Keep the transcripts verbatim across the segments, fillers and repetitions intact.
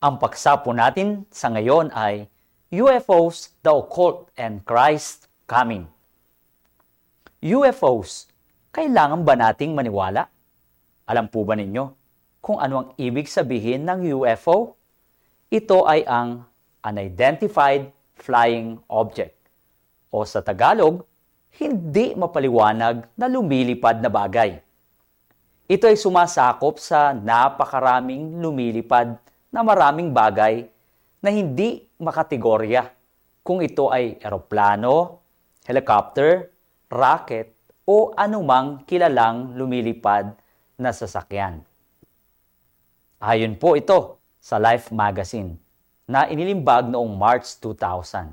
Ang paksa po natin sa ngayon ay U F Os, the Occult, and Christ Coming. U F Os, kailangan ba nating maniwala? Alam po ba ninyo kung ano ang ibig sabihin ng U F O? Ito ay ang Unidentified Flying Object o sa Tagalog, hindi mapaliwanag na lumilipad na bagay. Ito ay sumasakop sa napakaraming lumilipad na maraming bagay na hindi makategorya kung ito ay eroplano, helicopter, rocket, o anumang kilalang lumilipad na sasakyan. Ayon po ito sa Life Magazine na inilimbag noong March two thousand.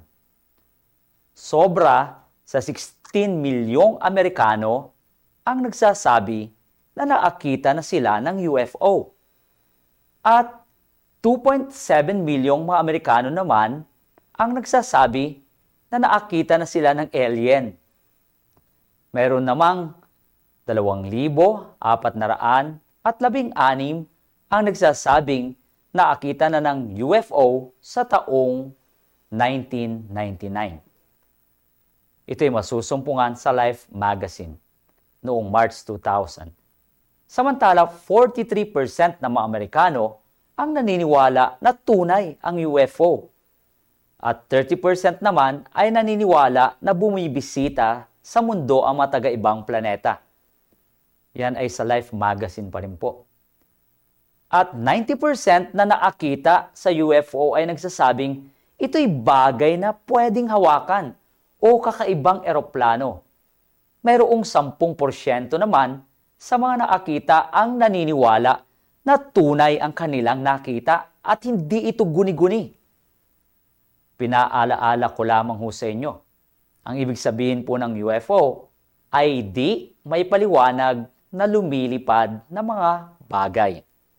Sobra sa sixteen milyong Amerikano ang nagsasabi na nakakita na sila ng U F O. At two point seven milyong mga Amerikano naman ang nagsasabi na nakakita na sila ng alien. Meron namang dalawang libo, apat na raan at labing anim ang nagsasabing nakakita na ng U F O sa taong nineteen ninety-nine. Ito'y masusumpungan sa Life Magazine noong March two thousand. Samantala, forty-three percent ng mga Amerikano ang naniniwala na tunay ang U F O. At thirty percent naman ay naniniwala na bumibisita sa mundo ang mga taga-ibang planeta. Yan ay sa Life Magazine pa rin po. At ninety percent na nakakita sa U F O ay nagsasabing ito'y bagay na pwedeng hawakan o kakaibang eroplano. Mayroong ten porsyento naman sa mga nakakita ang naniniwala na tunay ang kanilang nakita at hindi ito guni-guni. Pinaalaala ko lamang ho sa inyo. Ang ibig sabihin po ng U F O ay di may paliwanag na lumilipad na mga bagay.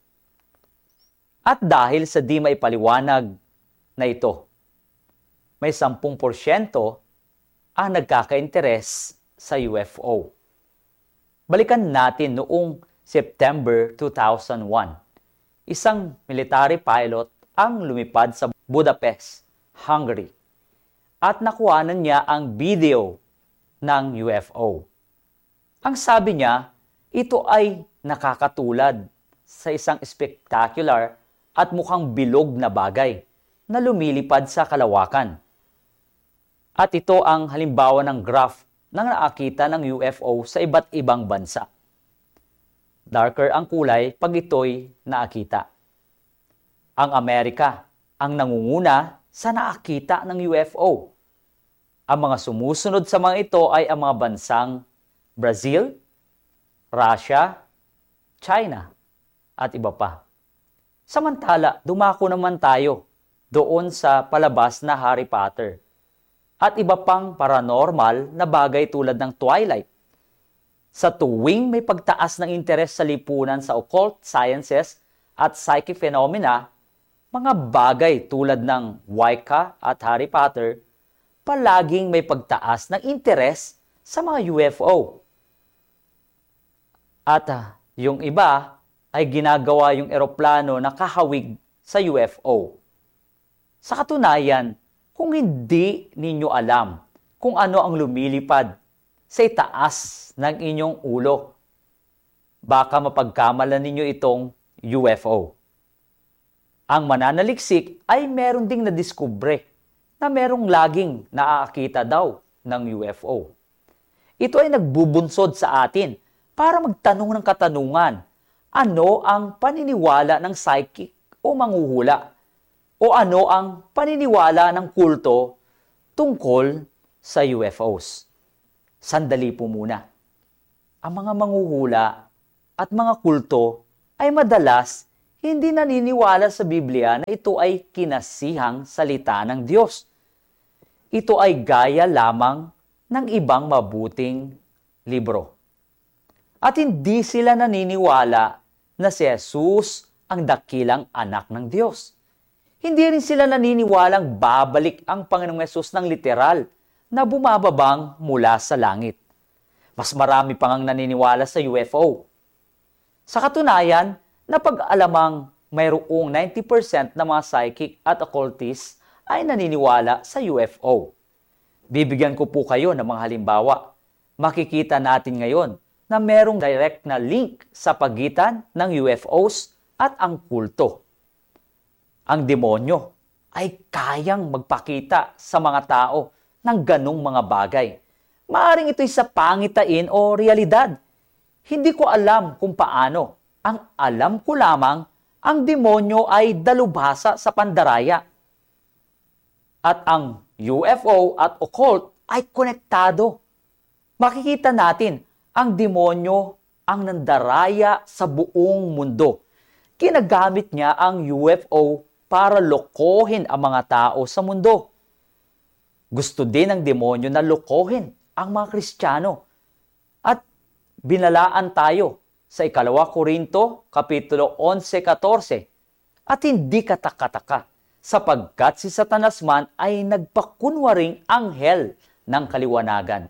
At dahil sa di may paliwanag na ito, may ten porsyento ang nagkaka-interes sa U F O. Balikan natin noong September two thousand one. Isang military pilot ang lumipad sa Budapest, Hungary. At nakuhanan niya ang video ng U F O. Ang sabi niya, ito ay nakakatulad sa isang spectacular at mukhang bilog na bagay na lumilipad sa kalawakan. At ito ang halimbawa ng graph ng nakakita ng U F O sa iba't ibang bansa. Darker ang kulay pag ito'y nakakita. Ang Amerika ang nangunguna sa nakakita ng U F O. Ang mga sumusunod sa mga ito ay ang mga bansang Brazil, Russia, China, at iba pa. Samantala, dumako naman tayo doon sa palabas na Harry Potter at iba pang paranormal na bagay tulad ng Twilight. Sa tuwing may pagtaas ng interes sa lipunan sa occult sciences at psychic phenomena, mga bagay tulad ng Wicca at Harry Potter, palaging may pagtaas ng interes sa mga U F O. At uh, yung iba ay ginagawa yung eroplano na kahawig sa U F O. Sa katunayan, kung hindi ninyo alam kung ano ang lumilipad sa itaas ng inyong ulo, baka mapagkamalan ninyo itong U F O. Ang mananaliksik ay meron ding nadiskubre na merong laging nakakita daw ng U F O. Ito ay nagbubunsod sa atin para magtanong ng katanungan, ano ang paniniwala ng psychic o manghuhula? O ano ang paniniwala ng kulto tungkol sa U F Os? Sandali po muna. Ang mga manghuhula at mga kulto ay madalas hindi naniniwala sa Biblia na ito ay kinasihang salita ng Diyos. Ito ay gaya lamang ng ibang mabuting libro. At hindi sila naniniwala na si Jesus ang dakilang anak ng Diyos. Hindi rin sila naniniwalang babalik ang Panginoong Hesus ng literal na bumababang mula sa langit. Mas marami pang ang naniniwala sa U F O. Sa katunayan, napag-alamang mayroong ninety percent na mga psychic at occultists ay naniniwala sa U F O. Bibigyan ko po kayo ng mga halimbawa. Makikita natin ngayon na merong direct na link sa pagitan ng U F Os at ang kulto. Ang demonyo ay kayang magpakita sa mga tao ng ganong mga bagay. Maaring ito'y sa pangitain o realidad. Hindi ko alam kung paano. Ang alam ko lamang, ang demonyo ay dalubhasa sa pandaraya. At ang U F O at occult ay konektado. Makikita natin, ang demonyo ang nandaraya sa buong mundo. Ginagamit niya ang U F O para lokohin ang mga tao sa mundo. Gusto din ng demonyo na lokohin ang mga Kristiyano. At binalaan tayo sa ikalawa Korinto, Kapitulo eleven fourteen. At hindi katakataka, sapagkat si Satanas man ay nagpakunwaring anghel ng kaliwanagan.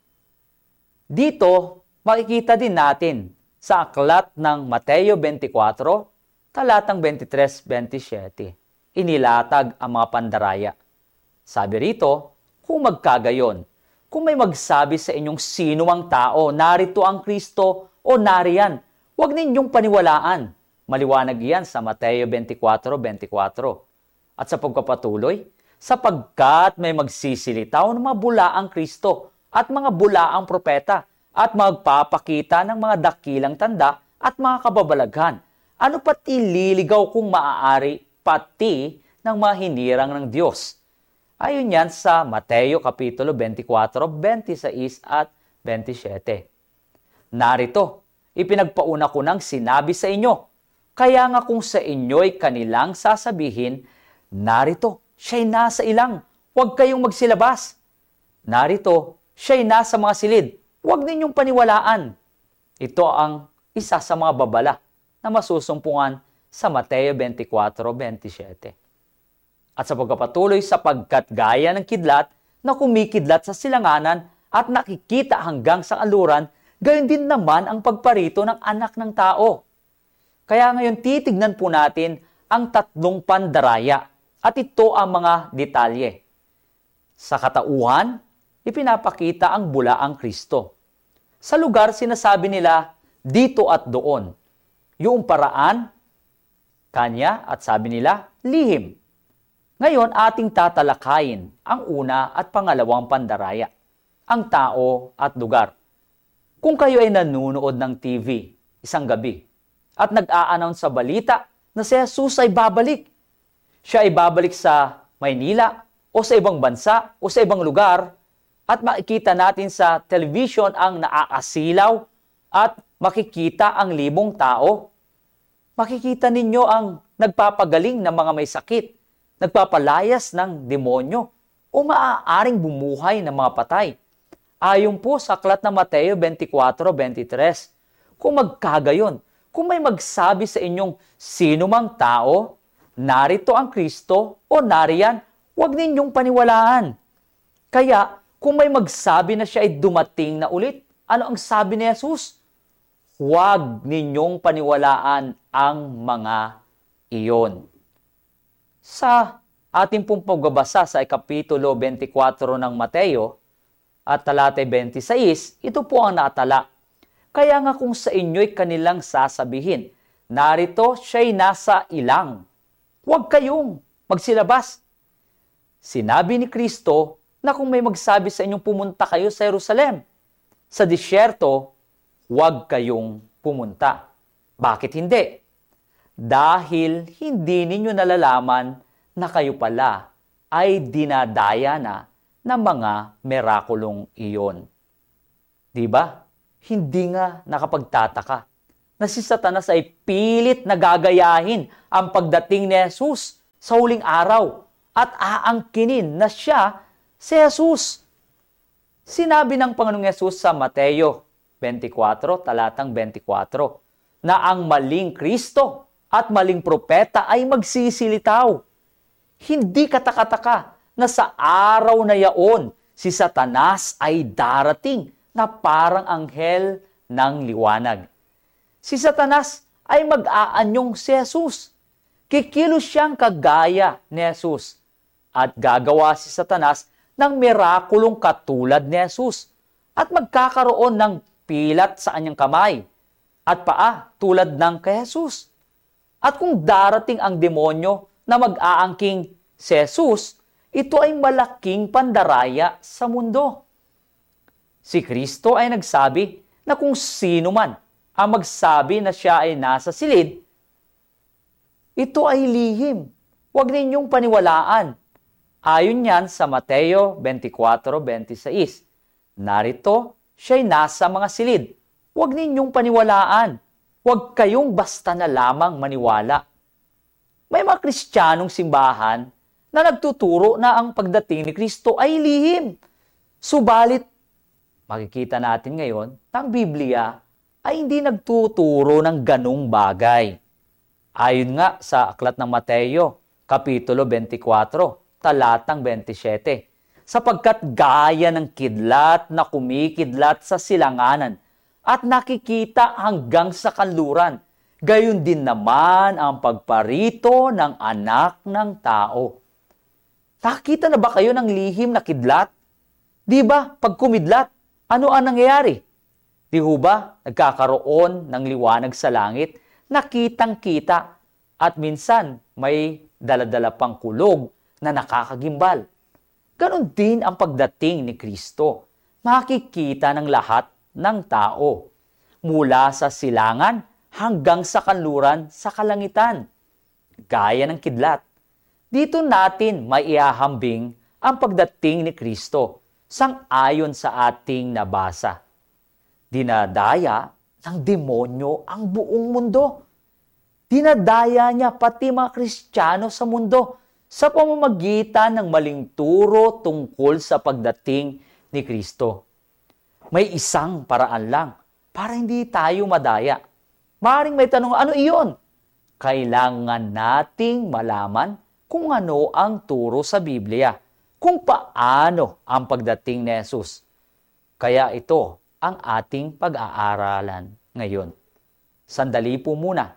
Dito, makikita din natin sa aklat ng Mateo twenty-four, talatang twenty-three twenty-seven. Inilatag ang mga pandaraya. Sabi rito, kung magkagayon, kung may magsabi sa inyong sino ang tao, narito ang Kristo o nariyan, huwag ninyong paniwalaan. Maliwanag yan sa Mateo twenty-four twenty-four. At sa pagpapatuloy, sapagkat may magsisilitaw ng mga bulaang Kristo at mga bulaang propeta at magpapakita ng mga dakilang tanda at mga kababalaghan. Ano pat ililigaw kung maaari pati ng mga hinirang ng Diyos. Ayon yan sa Mateo Kapitulo twenty-four, twenty-six at twenty-seven. Narito, ipinagpauna ko ng sinabi sa inyo. Kaya nga kung sa inyo'y kanilang sasabihin, narito, siya'y nasa ilang, huwag kayong magsilabas. Narito, siya'y nasa mga silid, huwag ninyong paniwalaan. Ito ang isa sa mga babala na masusumpungan sa Mateo twenty-four twenty-seven. At sa pagpapatuloy, sapagkat gaya ng kidlat na kumikidlat sa silanganan at nakikita hanggang sa aluran, gayon din naman ang pagparito ng anak ng tao. Kaya ngayon titignan po natin ang tatlong pandaraya at ito ang mga detalye. Sa katauhan, ipinapakita ang bulaang Kristo. Sa lugar, sinasabi nila dito at doon. Yung paraan, kanya at sabi nila, lihim. Ngayon, ating tatalakayin ang una at pangalawang pandaraya, ang tao at lugar. Kung kayo ay nanonood ng T V isang gabi at nag-a-announce sa balita na si Jesus ay babalik, siya ay babalik sa Maynila o sa ibang bansa o sa ibang lugar at makikita natin sa television ang naakasilaw at makikita ang libong tao. Makikita ninyo ang nagpapagaling ng mga may sakit, nagpapalayas ng demonyo o maaaring bumuhay ng mga patay. Ayon po sa aklat ng Mateo twenty-four twenty-three, kung magkagayon, kung may magsabi sa inyong sino mang tao, narito ang Kristo o nariyan, huwag ninyong paniwalaan. Kaya, kung may magsabi na siya ay dumating na ulit, ano ang sabi ni Jesus? Huwag ninyong paniwalaan ang mga iyon. Sa ating pong pagbabasa sa Kapitulo twenty-four ng Mateo at talata twenty-six, ito po ang naatala. Kaya nga kung sa inyo'y kanilang sasabihin, narito siya'y nasa ilang, huwag kayong magsilabas. Sinabi ni Kristo na kung may magsabi sa inyong pumunta kayo sa Jerusalem, sa disyerto, huwag kayong pumunta. Bakit hindi? Dahil hindi ninyo nalalaman na kayo pala ay dinadaya na ng mga mirakulong iyon. Diba? Hindi nga nakapagtataka na si Satanas ay pilit na gagayahin ang pagdating ni Jesus sa huling araw at aangkinin na siya si Jesus. Sinabi ng Panginoong Jesus sa Mateo twenty-four, talatang twenty-four, na ang maling Kristo at maling propeta ay magsisilitaw. Hindi katakataka na sa araw na yaon, si Satanas ay darating na parang anghel ng liwanag. Si Satanas ay mag-aanyong si Jesus. Kikilos siyang kagaya ni Jesus at gagawa si Satanas ng mirakulong katulad ni Jesus at magkakaroon ng pilat sa anyang kamay at paa tulad ng kay Jesus. At kung darating ang demonyo na mag-aangking si Jesus, ito ay malaking pandaraya sa mundo. Si Kristo ay nagsabi na kung sino man ang magsabi na siya ay nasa silid, ito ay lihim. Huwag ninyong paniwalaan. Ayon yan sa Mateo twenty-four twenty-six. Narito, siya'y nasa mga silid. Huwag ninyong paniwalaan. Huwag kayong basta na lamang maniwala. May mga Kristiyanong simbahan na nagtuturo na ang pagdating ni Kristo ay lihim. Subalit, makikita natin ngayon na ang Biblia ay hindi nagtuturo ng ganung bagay. Ayon nga sa aklat ng Mateo, Kapitulo twenty-four, talatang twenty-seven, sapagkat gaya ng kidlat na kumikidlat sa silanganan at nakikita hanggang sa kanluran, gayon din naman ang pagparito ng anak ng tao. Nakita na ba kayo ng lihim na kidlat? Di ba, pag kumidlat, ano ang nangyayari? Di ho ba, nagkakaroon ng liwanag sa langit, nakitang-kita, at minsan may daladala pang kulog na nakakagimbal. Ganon din ang pagdating ni Kristo. Makikita ng lahat ng tao, mula sa silangan hanggang sa kanluran sa kalangitan. Gaya ng kidlat. Dito natin maiahambing ang pagdating ni Kristo sang-ayon sa ating nabasa. Dinadaya ng demonyo ang buong mundo. Dinadaya niya pati mga Kristiyano sa mundo sa pamamagitan ng maling turo tungkol sa pagdating ni Kristo. May isang paraan lang para hindi tayo madaya. Maaaring may tanong, ano iyon? Kailangan nating malaman kung ano ang turo sa Biblia, kung paano ang pagdating ni Jesus. Kaya ito ang ating pag-aaralan ngayon. Sandali po muna.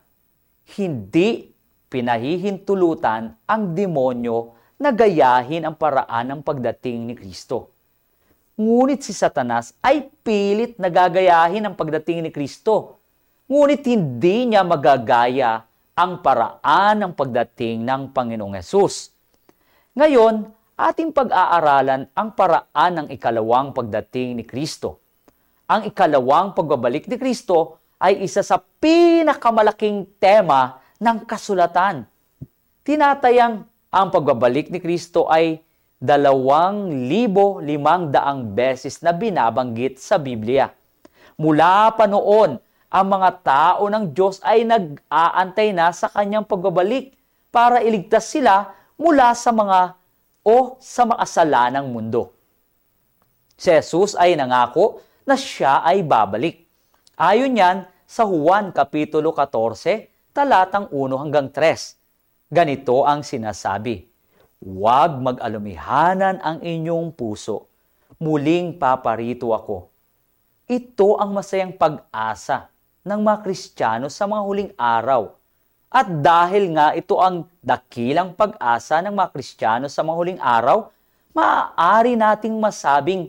Hindi pinahihintulutan ang demonyo na gayahin ang paraan ng pagdating ni Kristo. Ngunit si Satanas ay pilit na gagayahin ang pagdating ni Kristo. Ngunit hindi niya magagaya ang paraan ng pagdating ng Panginoong Hesus. Ngayon, ating pag-aaralan ang paraan ng ikalawang pagdating ni Kristo. Ang ikalawang pagbabalik ni Kristo ay isa sa pinakamalaking tema ng kasulatan. Tinatayang ang pagbabalik ni Kristo ay dalawang libo limang daang beses na binabanggit sa Biblia. Mula pa noon, ang mga tao ng Diyos ay nag-aantay na sa kanyang pagbabalik para iligtas sila mula sa mga o sa makasalanang mundo. Si Jesus ay nangako na siya ay babalik. Ayon yan sa Juan Kapitulo fourteen, talatang one hanggang three. Ganito ang sinasabi, "Huwag mag-alumihanan ang inyong puso. Muling paparito ako." Ito ang masayang pag-asa ng mga Kristiyano sa mga huling araw. At dahil nga ito ang dakilang pag-asa ng mga Kristiyano sa mga huling araw, maaari nating masabing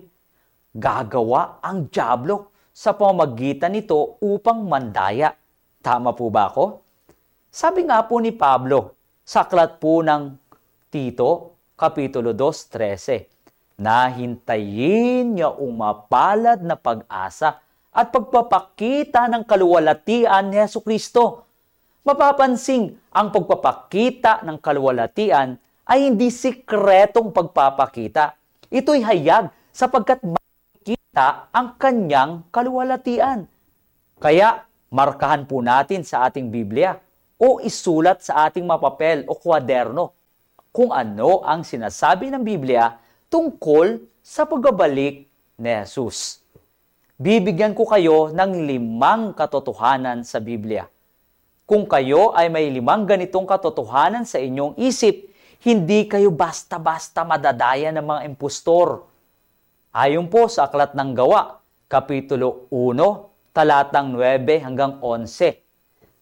gagawa ang dyablo sa pamamagitan nito upang mandaya. Tama po ba ako? Sabi nga po ni Pablo sa aklat po ng Tito, Kapitulo two, thirteen, na hintayin niya umapalad na pag-asa at pagpapakita ng kaluwalhatian ni Jesucristo. Mapapansing ang pagpapakita ng kaluwalhatian ay hindi sikretong pagpapakita. Ito'y hayag sapagkat makikita ang kanyang kaluwalhatian. Kaya, markahan po natin sa ating Biblia o isulat sa ating mapapel o kwaderno kung ano ang sinasabi ng Biblia tungkol sa pagbabalik ni Jesus. Bibigyan ko kayo ng limang katotohanan sa Biblia. Kung kayo ay may limang ganitong katotohanan sa inyong isip, hindi kayo basta-basta madadaya ng mga impostor. Ayon po sa Aklat ng Gawa, Kapitulo one, talatang nine hanggang eleven,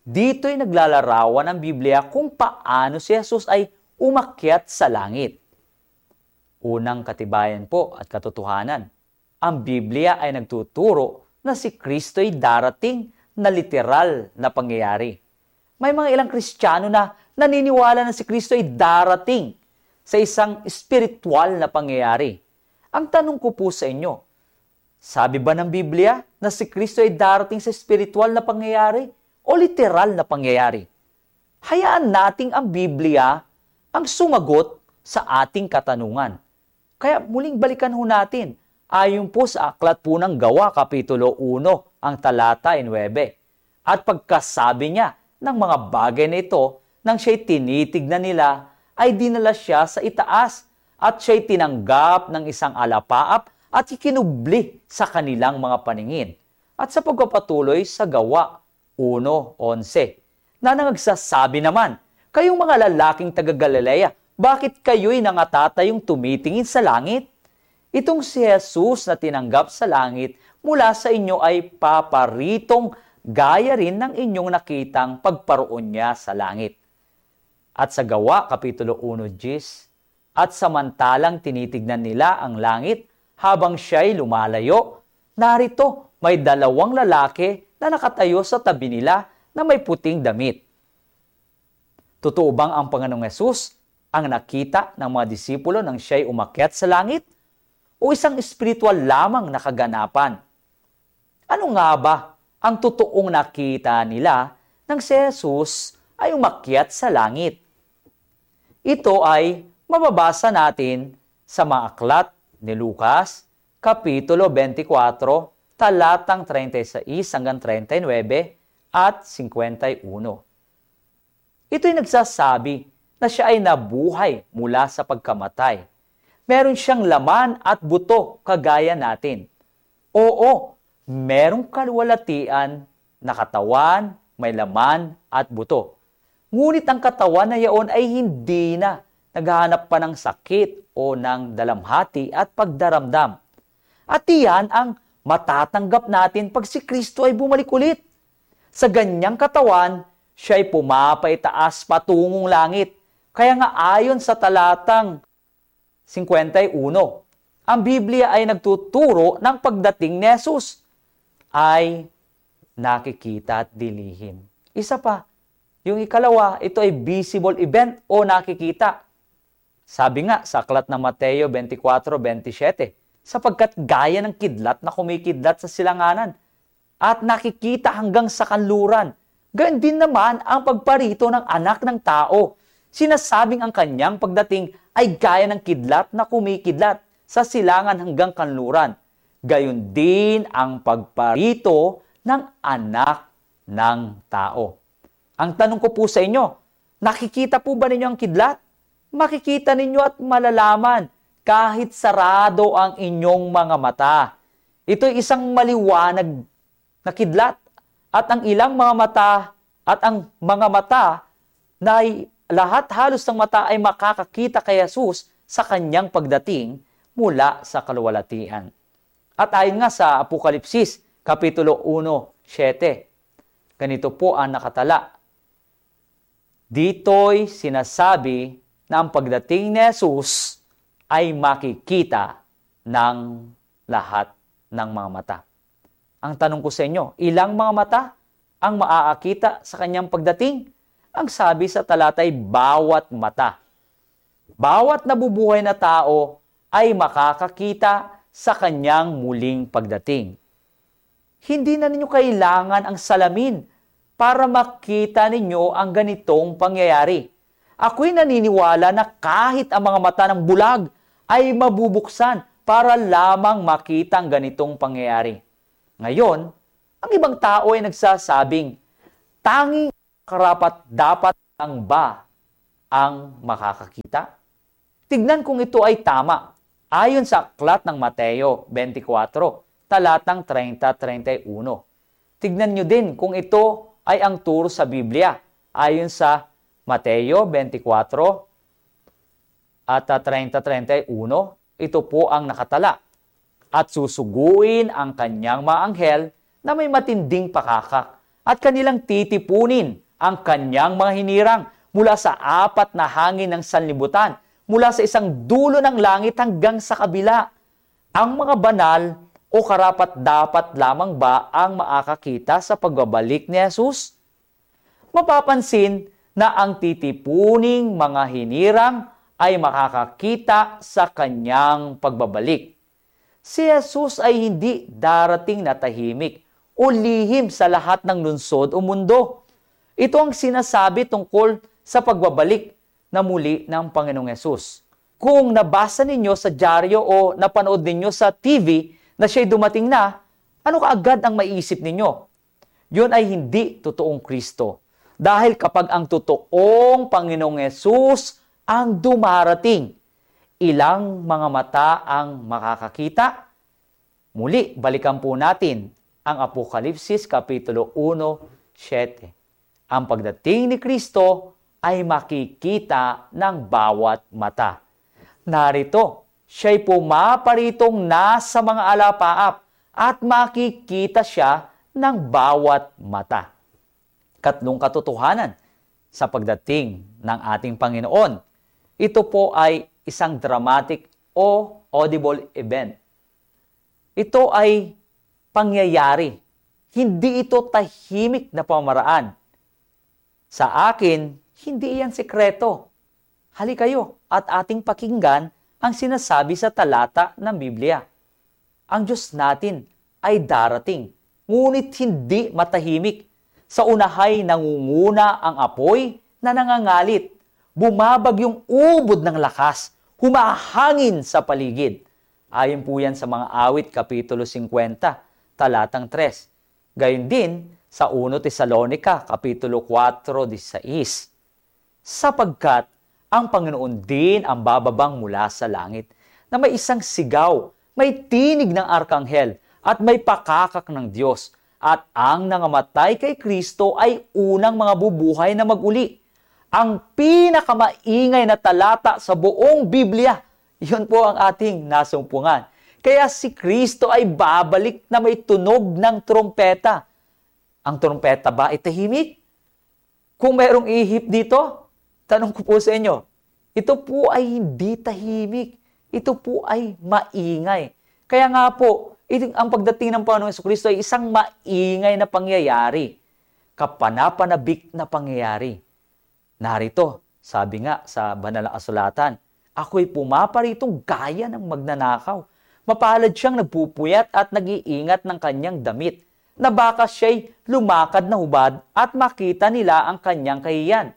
Dito'y naglalarawan ng Biblia kung paano si Jesus ay umakyat sa langit. Unang katibayan po at katotohanan, ang Biblia ay nagtuturo na si Kristo'y darating na literal na pangyayari. May mga ilang Kristiyano na naniniwala na si Kristo ay darating sa isang espiritual na pangyayari. Ang tanong ko po sa inyo, sabi ba ng Biblia na si Kristo ay darating sa espiritual na pangyayari o literal na pangyayari? Hayaan nating ang Biblia ang sumagot sa ating katanungan. Kaya muling balikan ho natin, ayon po sa aklat po ng Gawa, Kapitulo one, ang talata nine. At pagkasabi niya ng mga bagay na ito, nang siya'y tinitignan nila, ay dinala siya sa itaas at siya'y tinanggap ng isang alapaap at ikinubli sa kanilang mga paningin. At sa pagpapatuloy sa Gawa one eleven, na nangagsasabi naman, kayong mga lalaking taga-Galilea, bakit kayo'y nangatatayong tumitingin sa langit? Itong si Jesus na tinanggap sa langit mula sa inyo ay paparitong gaya rin ng inyong nakitang pagparoon niya sa langit. At sa Gawa, Kapitulo one ten, at samantalang tinitignan nila ang langit habang siya'y lumalayo, narito may dalawang lalaki na nakatayo sa tabi nila na may puting damit. Totoo bang ang Panginoong Hesus ang nakita ng mga disipulo nang siya'y umakyat sa langit? O isang espiritual lamang na kaganapan? Ano nga ba ang totoong nakita nila nang si Jesus ay umakyat sa langit? Ito ay mababasa natin sa mga aklat ni Lucas, Kapitulo twenty-four, talatang thirty-six hanggang thirty-nine at fifty-one. Ito'y nagsasabi na siya ay nabuhay mula sa pagkamatay. Meron siyang laman at buto kagaya natin. Oo, merong kalwalatian na katawan, may laman at buto. Ngunit ang katawan na yaon ay hindi na naghahanap pa ng sakit o ng dalamhati at pagdaramdam. At iyan ang matatanggap natin pag si Kristo ay bumalik ulit. Sa ganyang katawan, siya ay pumapaytaas patungong langit. Kaya nga ayon sa talatang fifty-one, ang Biblia ay nagtuturo ng pagdating ni Jesus ay nakikita at dilihim. Isa pa, yung ikalawa, ito ay visible event o nakikita. Sabi nga sa aklat ng Mateo twenty-four twenty-seven, sapagkat gaya ng kidlat na kumikidlat sa silanganan at nakikita hanggang sa kanluran, gayon din naman ang pagparito ng anak ng tao. Sinasabing ang kanyang pagdating ay gaya ng kidlat na kumikidlat sa silangan hanggang kanluran. Gayon din ang pagparito ng anak ng tao. Ang tanong ko po sa inyo, nakikita po ba ninyo ang kidlat? Makikita ninyo at malalaman kahit sarado ang inyong mga mata. Ito'y isang maliwanag na kidlat at ang ilang mga mata at ang mga mata na ay lahat halos ng mata ay makakakita kay Jesus sa kanyang pagdating mula sa kalwalatian. At ayon nga sa Apokalipsis, Kapitulo one seven, ganito po ang nakatala. Dito'y sinasabi na ang pagdating ni Jesus ay makikita ng lahat ng mga mata. Ang tanong ko sa inyo, ilang mga mata ang maaakita sa kanyang pagdating? Ang sabi sa talata ay bawat mata. Bawat nabubuhay na tao ay makakakita sa kanyang muling pagdating. Hindi na ninyo kailangan ang salamin para makita ninyo ang ganitong pangyayari. Ako'y naniniwala na kahit ang mga mata ng bulag ay mabubuksan para lamang makita ang ganitong pangyayari. Ngayon, ang ibang tao ay nagsasabing, tanging karapat dapat lang ba ang makakakita? Tignan kung ito ay tama. Ayon sa aklat ng Mateo twenty-four, talatang thirty thirty-one. Tignan nyo din kung ito ay ang turo sa Biblia. Ayon sa Mateo twenty-four at thirty thirty-one, ito po ang nakatala. At susuguin ang kanyang mga anghel na may matinding pakakak at kanilang titipunin ang kanyang mga hinirang mula sa apat na hangin ng sanlibutan, mula sa isang dulo ng langit hanggang sa kabila. Ang mga banal o karapat-dapat lamang ba ang makakakita sa pagbabalik ni Jesus? Mapapansin na ang titipuning mga hinirang ay makakakita sa kanyang pagbabalik. Si Jesus ay hindi darating na tahimik o lihim sa lahat ng lungsod o mundo. Ito ang sinasabi tungkol sa pagbabalik na muli ng Panginoong Yesus. Kung nabasa ninyo sa dyaryo o napanood ninyo sa T V na siya'y dumating na, ano kaagad ang maiisip ninyo? Yun ay hindi totoong Kristo. Dahil kapag ang totoong Panginoong Yesus ang dumarating, ilang mga mata ang makakakita? Muli, balikan po natin ang Apokalipsis Kapitulo one, seven. Ang pagdating ni Kristo ay makikita ng bawat mata. Narito, siya'y pumaparitong nasa mga alapaap at makikita siya ng bawat mata. Katlong katotohanan sa pagdating ng ating Panginoon. Ito po ay isang dramatic o audible event. Ito ay pangyayari. Hindi ito tahimik na pamaraan. Sa akin, hindi iyan sekreto. Hali kayo at ating pakinggan ang sinasabi sa talata ng Biblia. Ang Diyos natin ay darating, ngunit hindi matahimik. Sa unahay nangunguna ang apoy na nangangalit. Bumabag yung ubod ng lakas, humahangin sa paligid. Ayon po yan sa mga awit, Kapitulo fifty, talatang three. Gayon din sa Una Tesalonica, Kapitulo four, sixteen. Sapagkat ang Panginoon din ang bababang mula sa langit, na may isang sigaw, may tinig ng arkanghel, at may pakakak ng Diyos. At ang nangamatay kay Kristo ay unang mga bubuhay na maguli. Ang pinakamaingay na talata sa buong Biblia, yun po ang ating nasumpungan. Kaya si Kristo ay babalik na may tunog ng trompeta. Ang trompeta ba ay tahimik? Kung mayroong ihip dito, tanong ko po sa inyo, ito po ay hindi tahimik. Ito po ay maingay. Kaya nga po, ito, ang pagdating ng Panginoong Jesucristo ay isang maingay na pangyayari. Kapanapanabik na pangyayari. Narito, sabi nga sa banal na kasulatan, ako'y pumaparitong gaya ng magnanakaw. Mapalad siyang nagpupuyat at nag-iingat ng kanyang damit, na baka siya'y lumakad na hubad at makita nila ang kanyang kahiyan.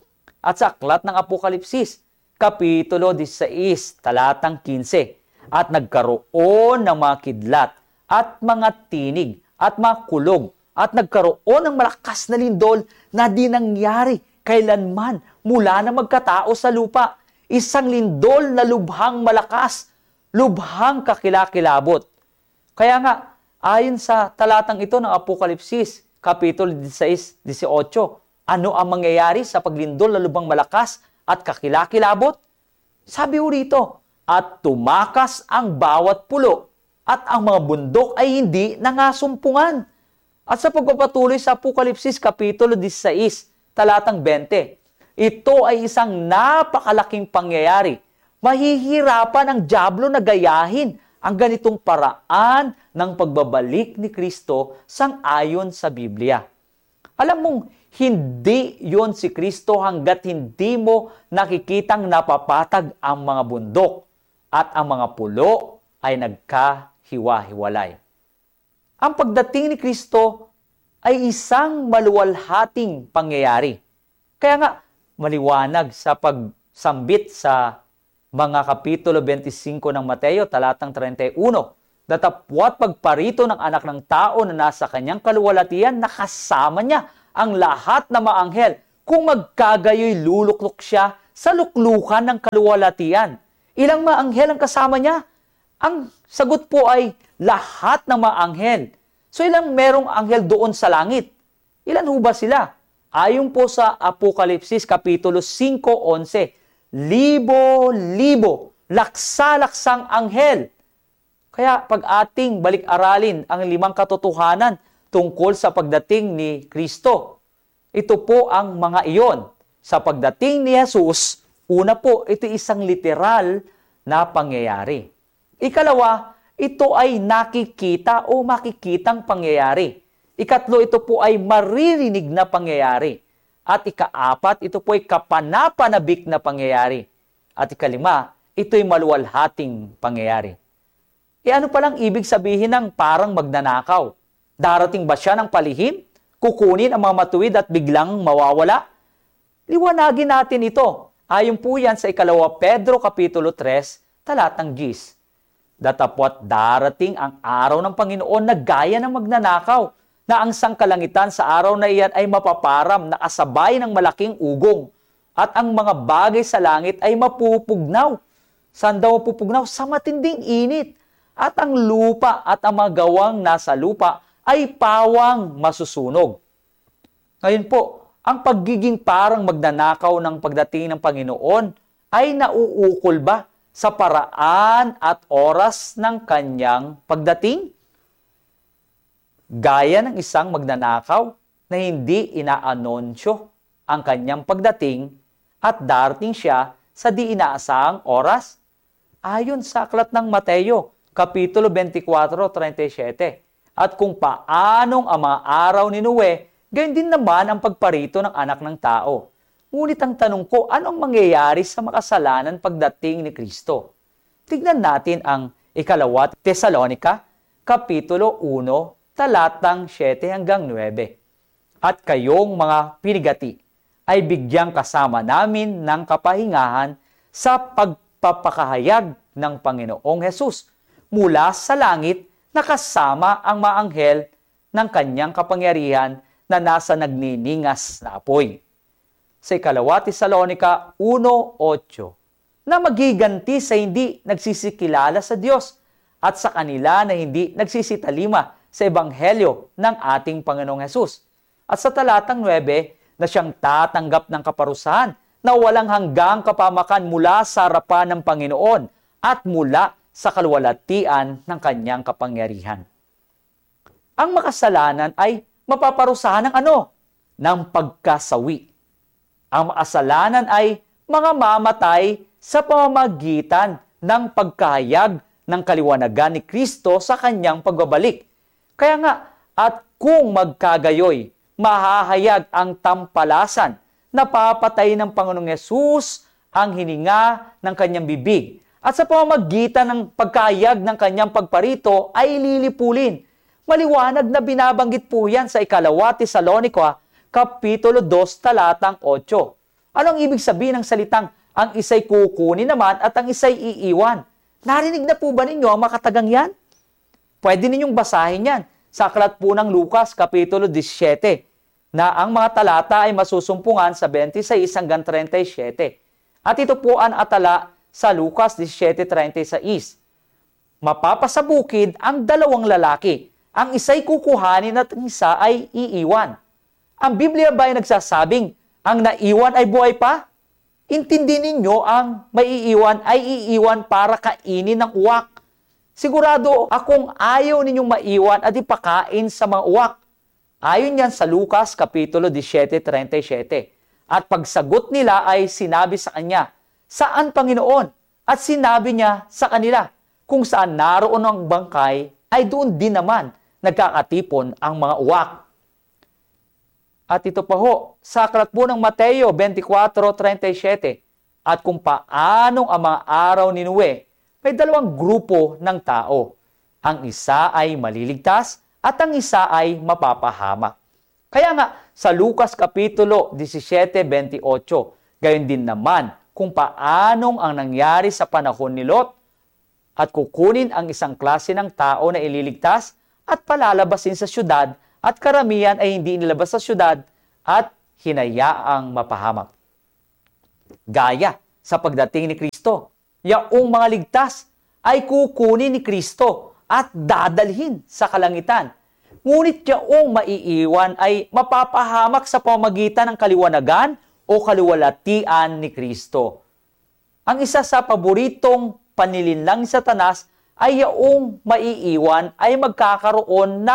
At sa aklat ng Apokalipsis, Kapitulo sixteen, talatang fifteen, at nagkaroon ng mga kidlat at mga tinig at mga kulog at nagkaroon ng malakas na lindol na di nangyari kailanman mula na magkatao sa lupa. Isang lindol na lubhang malakas, lubhang kakilakilabot. Kaya nga, ayon sa talatang ito ng Apokalipsis, Kapitulo sixteen, eighteen, ano ang mangyayari sa paglindol na lubhang malakas at kakilakilabot? Sabi ho rito, at tumakas ang bawat pulo at ang mga bundok ay hindi nangasumpungan. At sa pagpapatuloy sa Apokalipsis, Kapitulo sixteen, talatang twenty, ito ay isang napakalaking pangyayari. Mahihirapan ang dyablo na gayahin ang ganitong paraan ng pagbabalik ni Kristo sang-ayon sa Biblia. Alam mong, hindi yon si Kristo hanggat hindi mo nakikitang napapatag ang mga bundok at ang mga pulo ay nagkahiwa-hiwalay. Ang pagdating ni Kristo ay isang maluwalhating pangyayari. Kaya nga, maliwanag sa pagsambit sa mga Kapitulo twenty-five ng Mateo, talatang thirty-one, datapwat pagparito ng anak ng tao na nasa kanyang kaluwalhatian, nakasama niya ang lahat ng mga anghel. Kung magkagayoy luluklok siya sa luklukan ng kaluwalhatian. Ilang mga anghel ang kasama niya? Ang sagot po ay lahat ng mga anghel. So ilang merong anghel doon sa langit? Ilan ho ba sila? Ayon po sa Apokalipsis Kapitulo five, eleven, libo-libo, laksa-laksang anghel. Kaya pag ating balik-aralin ang limang katotohanan tungkol sa pagdating ni Kristo. Ito po ang mga iyon. Sa pagdating ni Jesus, una po, ito isang literal na pangyayari. Ikalawa, ito ay nakikita o makikitang pangyayari. Ikatlo, ito po ay maririnig na pangyayari. At ikaapat, ito po ay kapanapanabik na pangyayari. At ikalima, ito ay maluwalhating pangyayari. E ano palang ibig sabihin ng parang magnanakaw? Darating ba siya ng palihim? Kukunin ang mga matuwid at biglang mawawala? Liwanagin natin ito. Ayon po yan sa ikalawa Pedro Kapitulo tres, talatang Gs. Datapwat darating ang araw ng Panginoon na gaya ng magnanakaw, na ang sangkalangitan sa araw na iyan ay mapaparam na kasabay ng malaking ugong, at ang mga bagay sa langit ay mapupugnaw. Saan daw mapupugnaw? Sa matinding init. At ang lupa at ang mga gawang nasa lupa ay pawang masusunog. Ngayon po, ang pagiging parang magnanakaw ng pagdating ng Panginoon ay nauukol ba sa paraan at oras ng kanyang pagdating? Gaya ng isang magnanakaw na hindi inaanonsyo ang kanyang pagdating at darating siya sa di inaasahang oras? Ayon sa aklat ng Mateo, Kapitulo twenty-four, thirty-seven. At kung paanong ang mga araw ni Noe, gayon din naman ang pagparito ng anak ng tao. Ngunit ang tanong ko, anong mangyayari sa makasalanan pagdating ni Kristo? Tignan natin ang ikalawa Tesalonica, Kapitulo one, talatang seven hanggang nine. At kayong mga pinigati ay bigyang kasama namin ng kapahingahan sa pagpapakahayag ng Panginoong Hesus mula sa langit na kasama ang mga anghel ng kanyang kapangyarihan na nasa nagniningas na apoy. Sa ikalawa Tesalonica one eight, na magiganti sa hindi nagsisikilala sa Diyos at sa kanila na hindi nagsisitalima sa Ebanghelyo ng ating Panginoong Hesus. At sa talatang nine, na siyang tatanggap ng kaparusahan na walang hanggang kapamakan mula sa harapan ng Panginoon at mula sa kaluwalhatian ng kanyang kapangyarihan. Ang makasalanan ay mapaparusahan ng ano? Ng pagkasawi. Ang makasalanan ay mga mamatay sa pamamagitan ng pagkahayag ng kaliwanagan ni Kristo sa kanyang pagbabalik. Kaya nga, at kung magkagayoy, mahahayag ang tampalasan na papatay ng Panginoong Yesus ang hininga ng kanyang bibig. At sa pamamagitan ng pagkahayag ng kanyang pagparito ay lilipulin. Maliwanag na binabanggit po yan sa ikalawa Tesalonica, Kapitulo two, talatang eight. Anong ibig sabihin ng salitang ang isa'y kukunin naman at ang isa'y iiwan? Narinig na po ba ninyo ang makatagang yan? Pwede ninyong basahin yan sa aklat po ng Lucas, Kapitulo seventeen, na ang mga talata ay masusumpungan sa twenty-six hanggang thirty-seven. At ito po ang atala sa Lucas seventeen thirty-six. Mapapasabukid ang dalawang lalaki. Ang isa'y kukuhanin at ang isa ay iiwan. Ang Biblia ba ay nagsasabing ang naiwan ay buhay pa? Intindi ninyo ang maiiwan ay iiwan para kainin ng uwak. Sigurado akong ayaw ninyong maiwan at ipakain sa mga uwak. Ayon yan sa Lucas Kapitulo seventeen thirty-seven. At pagsagot nila ay sinabi sa kanya, "Saan, Panginoon?" At sinabi niya sa kanila, "Kung saan naroon ang bangkay, ay doon din naman nagkakatipon ang mga uwak." At ito pa ho, sa aklat po ng Mateo twenty-four thirty-seven. At kung paanong ang mga araw ni Noe, may dalawang grupo ng tao. Ang isa ay maliligtas at ang isa ay mapapahamak. Kaya nga, sa Lucas Kapitulo seventeen twenty-eight, gayon din naman kung paanong ang nangyari sa panahon ni Lot at kukunin ang isang klase ng tao na ililigtas at palalabasin sa syudad at karamihan ay hindi nilabas sa syudad at hinayaang mapahamak. Gaya sa pagdating ni Kristo, yaong mga ligtas ay kukunin ni Kristo at dadalhin sa kalangitan. Ngunit yaong maiiwan ay mapapahamak sa pamamagitan ng kaliwanagan o kaluwalhatian ni Kristo. Ang isa sa paboritong panlilinlang ni Satanas ay yaong maiiwan ay magkakaroon ng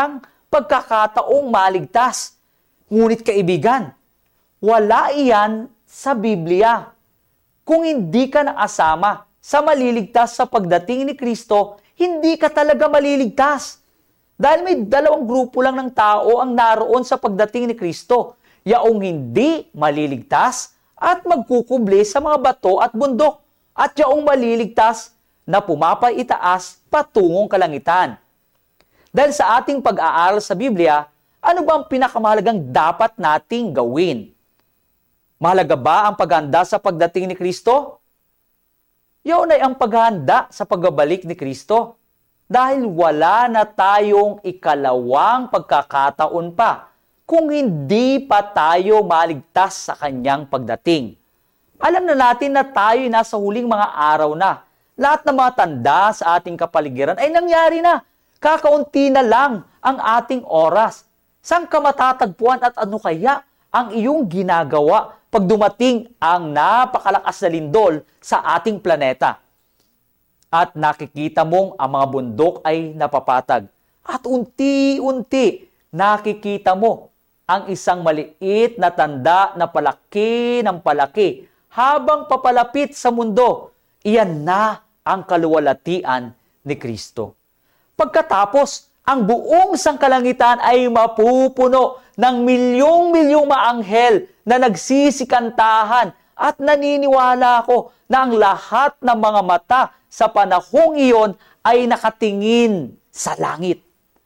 pagkakataong maligtas. Ngunit kaibigan, wala iyan sa Biblia. Kung hindi ka nakasama sa maliligtas sa pagdating ni Kristo, hindi ka talaga maliligtas. Dahil may dalawang grupo lang ng tao ang naroon sa pagdating ni Kristo. Yaong hindi maliligtas at magkukubli sa mga bato at bundok. At yaong maliligtas na pumapaitaas patungong kalangitan. Dahil sa ating pag-aaral sa Biblia, ano ba ang pinakamahalagang dapat nating gawin? Mahalaga ba ang paghanda sa pagdating ni Kristo? Yun ay ang paghanda sa pagbabalik ni Kristo. Dahil wala na tayong ikalawang pagkakataon pa kung hindi pa tayo maligtas sa kanyang pagdating. Alam na natin na tayo nasa huling mga araw na. Lahat ng mga tanda sa ating kapaligiran ay nangyari na. Kakaunti na lang ang ating oras. Saan ka matatagpuan at ano kaya ang iyong ginagawa pag dumating ang napakalakas na lindol sa ating planeta? At nakikita mong ang mga bundok ay napapatag. At unti-unti nakikita mo ang isang maliit na tanda na palaki ng palaki habang papalapit sa mundo. Iyan na ang kaluwalhatian ni Kristo. Pagkatapos, ang buong sangkalangitan ay mapupuno ng milyong-milyong maanghel na nagsisikantahan at naniniwala ako na ang lahat ng mga mata sa panahong iyon ay nakatingin sa langit.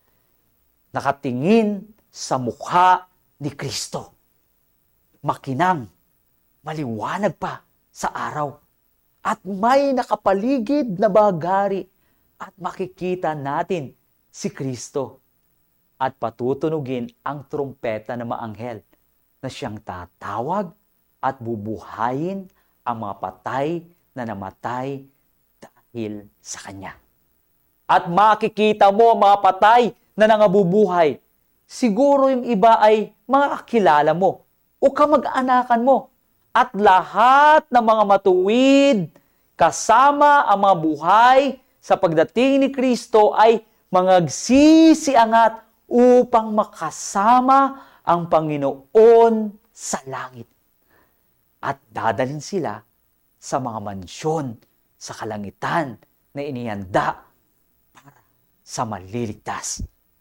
Nakatingin sa mukha ni Kristo. Makinang, maliwanag pa sa araw. At may nakapaligid na bagari at makikita natin si Kristo. At patutunugin ang trumpeta ng maanghel na siyang tatawag at bubuhayin ang mga patay na namatay dahil sa Kanya. At makikita mo ang mga patay na nangabubuhay. Siguro yung iba ay mga kakilala mo o kamag-anakan mo. At lahat ng mga matuwid kasama ang mga buhay sa pagdating ni Kristo ay mangagsisiangat upang makasama ang Panginoon sa langit. At dadalhin sila sa mga mansyon sa kalangitan na inihanda para sa maliligtas.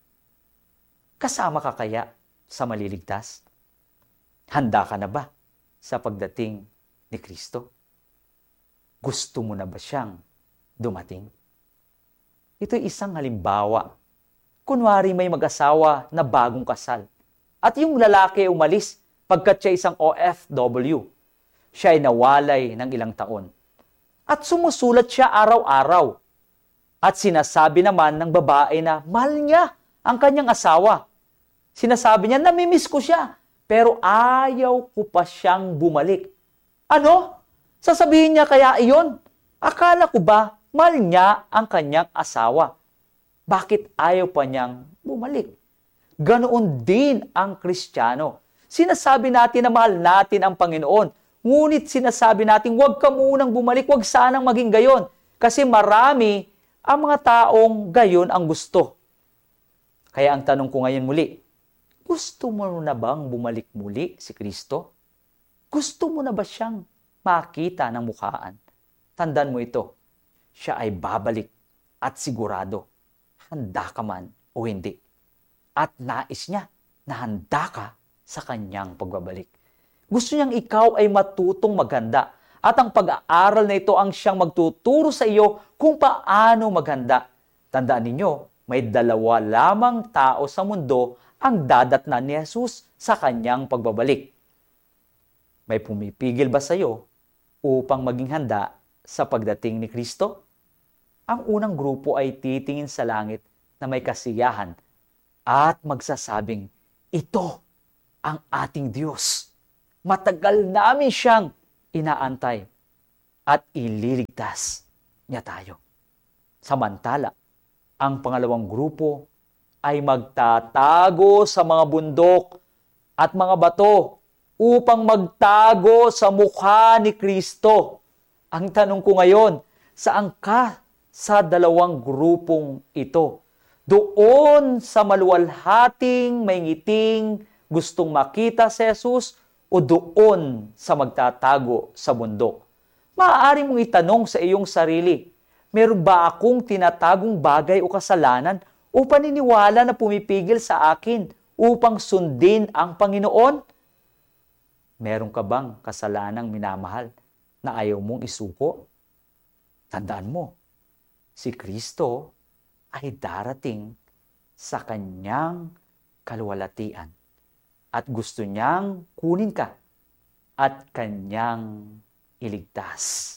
Kasama ka kaya sa maliligtas? Handa ka na ba sa pagdating ni Kristo? Gusto mo na ba siyang dumating? Ito'y isang halimbawa. Kunwari may mag-asawa na bagong kasal at yung lalaki ay umalis pagkat siya isang O F W. Siya ay nawalay ng ilang taon. At sumusulat siya araw-araw. At sinasabi naman ng babae na mahal niya ang kanyang asawa. Sinasabi niya, namimiss ko siya, pero ayaw ko pa siyang bumalik. Ano? Sasabihin niya kaya iyon? Akala ko ba mahal niya ang kanyang asawa? Bakit ayaw pa niyang bumalik? Ganoon din ang Kristiyano. Sinasabi natin na mahal natin ang Panginoon, ngunit sinasabi natin huwag ka munang bumalik, huwag sanang maging gayon. Kasi marami ang mga taong gayon ang gusto. Kaya ang tanong ko ngayon muli, gusto mo na bang bumalik muli si Kristo? Gusto mo na ba siyang makita ng mukhaan? Tandaan mo ito, siya ay babalik at sigurado, handa ka man o hindi. At nais niya na handa ka sa kanyang pagbabalik. Gusto niyang ikaw ay matutong maghanda at ang pag-aaral na ito ang siyang magtuturo sa iyo kung paano maghanda. Tandaan ninyo, may dalawa lamang tao sa mundo ang dadatnan ni Jesus sa kanyang pagbabalik. May pumipigil ba sa iyo upang maging handa sa pagdating ni Kristo? Ang unang grupo ay titingin sa langit na may kasiyahan at magsasabing, ito ang ating Diyos. Matagal namin siyang inaantay at ililigtas niya tayo. Samantala, ang pangalawang grupo ay magtatago sa mga bundok at mga bato upang magtago sa mukha ni Kristo. Ang tanong ko ngayon, saan ka sa dalawang grupong ito? Doon sa maluwalhating, may ngiting, gustong makita si Jesus o doon sa magtatago sa bundok? Maaari mong itanong sa iyong sarili, meron ba akong tinatagong bagay o kasalanan o paniniwala na pumipigil sa akin upang sundin ang Panginoon? Meron ka bang kasalanang minamahal na ayaw mong isuko? Tandaan mo, si Kristo ay darating sa kanyang kaluwalhatian at gusto niyang kunin ka at kanyang iligtas.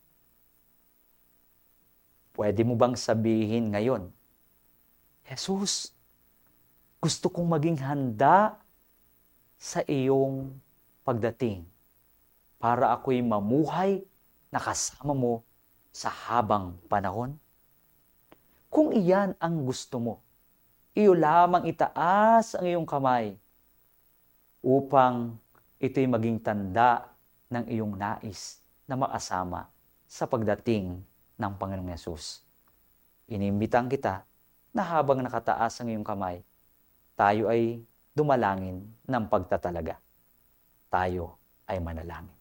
Pwede mo bang sabihin ngayon, Jesus, gusto kong maging handa sa iyong pagdating para ako'y mamuhay na kasama mo sa habang panahon? Kung iyan ang gusto mo, iyo lamang itaas ang iyong kamay upang ito'y maging tanda ng iyong nais na makasama sa pagdating ng Panginoong Yesus. Inimbitang kita na habang nakataas ang iyong kamay, tayo ay dumalangin ng pagtatalaga. Tayo ay manalangin.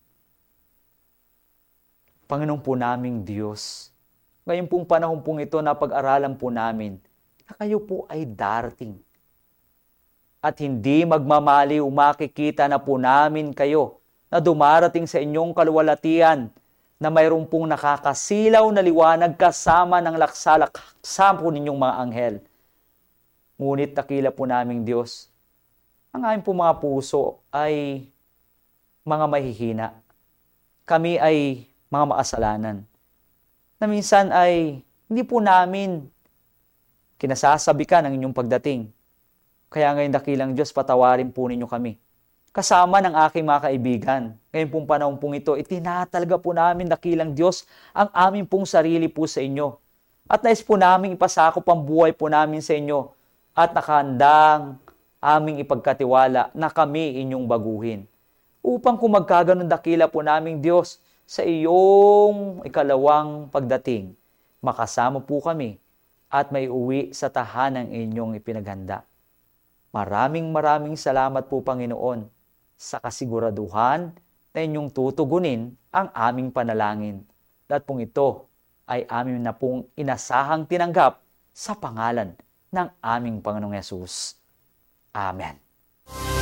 Panginoon po naming Diyos, ngayon pong panahon pong ito na pag-aralan po namin na kayo po ay darating. At hindi magmamaliw makikita na po namin kayo na dumarating sa inyong kaluwalhatian na mayroon pong nakakasilaw na liwanag kasama ng laksa-laksa po ninyong mga anghel. Ngunit takila po naming Diyos, ang aming po mga puso ay mga mahihina. Kami ay mga makasalanan na minsan ay hindi po namin kinasasabikan ang inyong pagdating. Kaya ngayon dakilang Diyos, patawarin po ninyo kami. Kasama ng aking mga kaibigan, ngayon pong panahon pong ito, itinatalaga po namin dakilang Diyos ang aming pong sarili po sa inyo. At nais po namin ipasakop ang buhay po namin sa inyo at nakahandang aming ipagkatiwala na kami inyong baguhin. Upang kung magkaganon dakila po naming Diyos sa iyong ikalawang pagdating, makasama po kami at may uwi sa tahanang inyong ipinaghanda. Maraming maraming salamat po, Panginoon, sa kasiguraduhan na inyong tutugunin ang aming panalangin. At pong ito ay amin na pong inasahang tinanggap sa pangalan ng aming Panginoong Yesus. Amen.